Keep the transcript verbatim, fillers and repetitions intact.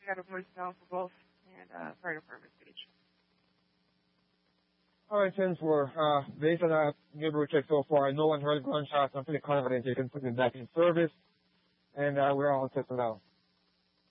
I got a voicemail for both and uh, fire department stage. All right, since we're, uh, based on our neighborhood check so far, no one heard gunshots. I'm pretty confident you can put it back in service, and uh, we're all set for now.